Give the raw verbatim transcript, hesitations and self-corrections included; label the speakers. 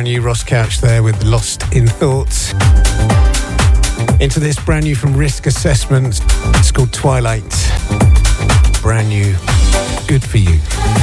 Speaker 1: new, Ross Couch there with Lost in Thoughts. Into this brand new from Risk Assessment. It's called Twilight. Brand new. Good for you.